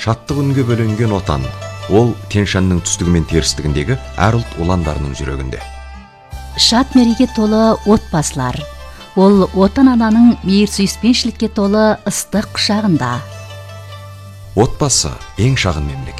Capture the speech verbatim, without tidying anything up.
шаттық үнге бөленген отан, ол Тянь-Шаньның түстігі мен терістігіндегі әр ұлт ұландарының жүрегінде. Шат мереге толы отбасылар, ол отан ананың мейір сүйіспеншілікке толы ыстық құшағында. Отбасы ең шағын мемлекет.